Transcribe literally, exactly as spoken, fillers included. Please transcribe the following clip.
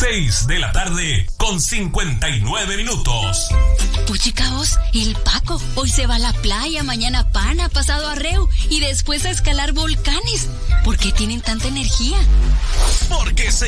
seis de la tarde con cincuenta y nueve minutos. Puchica vos, el Paco hoy se va a la playa, mañana pana, pasado arreo y después a escalar volcanes. ¿Por qué tienen tanta energía? Porque se